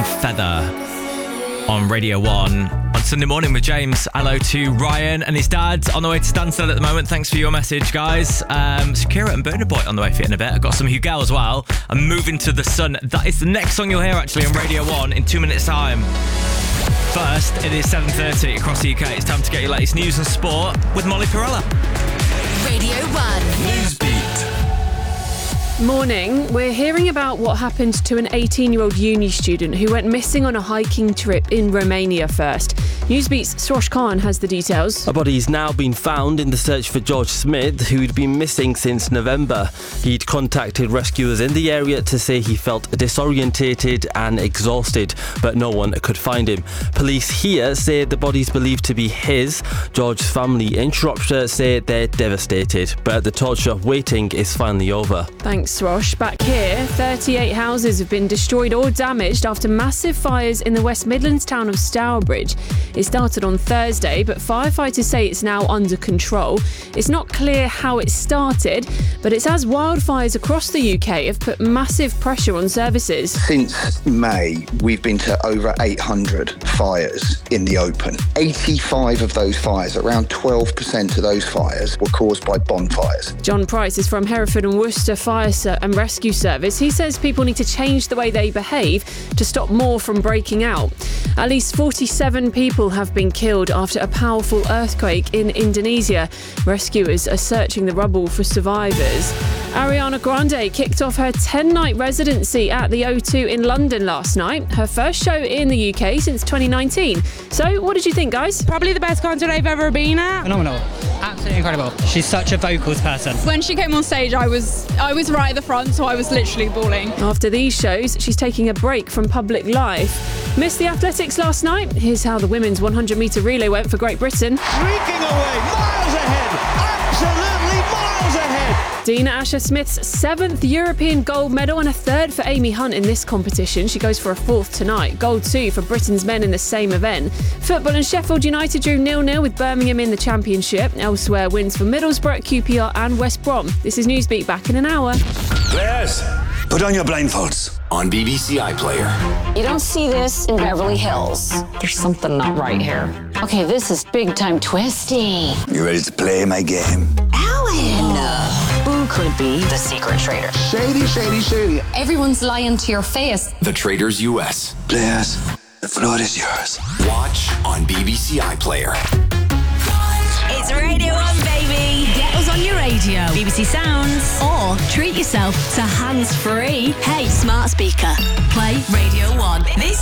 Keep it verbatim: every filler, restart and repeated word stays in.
Feather on Radio one. On Sunday morning with James. Hello to Ryan and his dad on the way to Stansted at the moment. Thanks for your message, guys. Um, Shakira and Burna Boy on the way for you in a bit. I've got some Hugo as well. I'm moving to the sun. That is the next song you'll hear actually on Radio one in two minutes' time. First, it is seven thirty across the U K. It's time to get your latest news and sport with Molly Pirella. Radio one. Newsbeat. Morning. We're hearing about what happened to an eighteen-year-old uni student who went missing on a hiking trip in Romania first. Newsbeat's Srosh Khan has the details. A body has now been found in the search for George Smith, who'd been missing since November. He'd contacted rescuers in the area to say he felt disorientated and exhausted, but no one could find him. Police here say the body's believed to be his. George's family in Shropshire say they're devastated, but the torture waiting is finally over. Thanks, Srosh. Back here, thirty-eight houses have been destroyed or damaged after massive fires in the West Midlands town of Stourbridge. It started on Thursday, but firefighters say it's now under control. It's not clear how it started, but it's as wildfires across the U K have put massive pressure on services. Since May, we've been to over eight hundred fires in the open. eighty-five of those fires, around twelve percent of those fires, were caused by bonfires. John Price is from Hereford and Worcester Fire and Rescue Service. He says people need to change the way they behave to stop more from breaking out. At least forty-seven people have been killed after a powerful earthquake in Indonesia. Rescuers are searching the rubble for survivors. Ariana Grande kicked off her ten-night residency at the O two in London last night, her first show in the U K since twenty nineteen. So, what did you think, guys? Probably the best concert I've ever been at. Phenomenal. Absolutely incredible. She's such a vocals person. When she came on stage, I was I was right at the front, so I was literally bawling. After these shows, she's taking a break from public life. Missed the athletics last night? Here's how the women's one hundred metre relay went for Great Britain. Streaking away, miles ahead, absolutely miles ahead. Dina Asher-Smith's seventh European gold medal and a third for Amy Hunt in this competition. She goes for a fourth tonight. Gold two for Britain's men in the same event. Football and Sheffield United drew nil nil with Birmingham in the Championship. Elsewhere, wins for Middlesbrough, Q P R and West Brom. This is Newsbeat, back in an hour. Players, put on your blindfolds. On B B C iPlayer. You don't see this in Beverly Hills. There's something not right here. Okay, this is big time twisty. You ready to play my game? Alan! Who could be the secret traitor? Shady, shady, shady. Everyone's lying to your face. The Traitors U S. Players, the floor is yours. Watch on B B C iPlayer. It's Radio one, baby. Get us on your radio, B B C Sounds, or treat yourself to hands-free. Hey, smart speaker, play Radio one. This